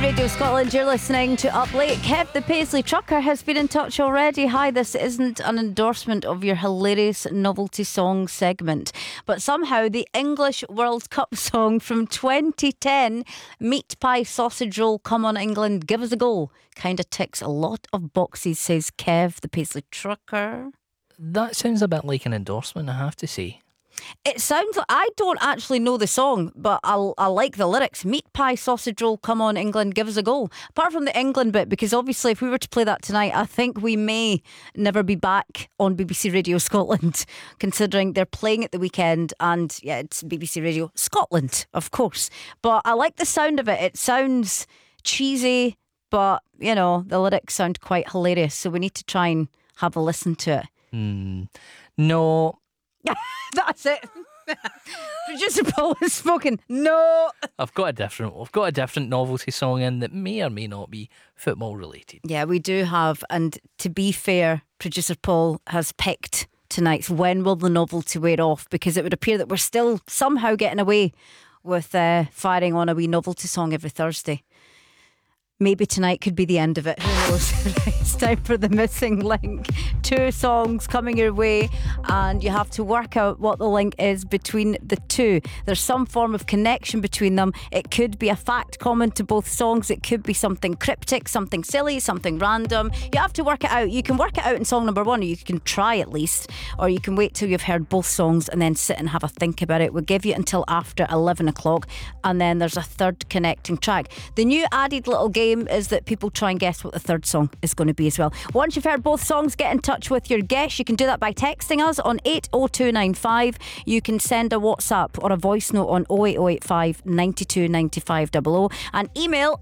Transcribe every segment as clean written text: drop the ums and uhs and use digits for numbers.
Radio Scotland, you're listening to Up Late. Kev the Paisley Trucker has been in touch already. Hi, this isn't an endorsement of your hilarious novelty song segment, but somehow the English World Cup song from 2010, Meat Pie Sausage Roll, Come On England, Give Us a Goal, kind of ticks a lot of boxes, says Kev the Paisley Trucker. That sounds a bit like an endorsement, I have to say. It sounds like, I don't actually know the song, but I like the lyrics. Meat pie, sausage roll, come on England, give us a goal. Apart from the England bit, because obviously if we were to play that tonight, I think we may never be back on BBC Radio Scotland, considering they're playing at the weekend. And yeah, it's BBC Radio Scotland, of course. But I like the sound of it. It sounds cheesy, but you know, the lyrics sound quite hilarious. So we need to try and have a listen to it. No. That's it. Producer Paul has spoken. No. We've got a different novelty song in that may or may not be football related. Yeah, we do have, and to be fair, Producer Paul has picked tonight's When Will the Novelty Wear Off, because it would appear that we're still somehow getting away with firing on a wee novelty song every Thursday. Maybe tonight could be the end of it. Who knows? It's time for the missing link. 2 songs coming your way, and you have to work out what the link is between the two. There's some form of connection between them. It could be a fact common to both songs. It could be something cryptic, something silly, something random. You have to work it out. You can work it out in song number 1, or you can try at least, or you can wait till you've heard both songs and then sit and have a think about it. We'll give you until after 11 o'clock, and then there's a third connecting track. The new added little game is that people try and guess what the third song is going to be as well. Once you've heard both songs, get in touch with your guess. You can do that by texting us on 80295. You can send a WhatsApp or a voice note on 08085 92 95 00, and email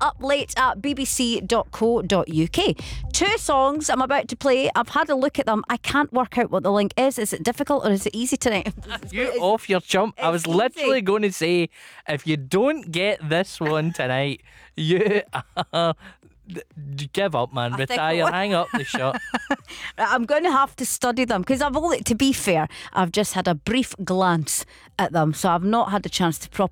uplate@bbc.co.uk. 2 songs I'm about to play. I've had a look at them. I can't work out what the link is. Is it difficult or is it easy tonight? You're off your chump. I was literally going to say, if you don't get this one tonight, you give up, man. Retire, hang up the shot. I'm going to have to study them, because to be fair, I've just had a brief glance at them, so I've not had the chance to properly